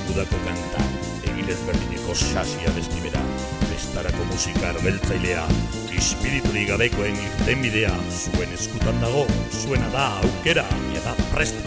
udako kanta, egilez berdineko sasia bestibera, bestarako musika arbeltzailea, espiriturik gabekoen irtenbidea, zuen eskutan dago, zuena da aukera, eta prest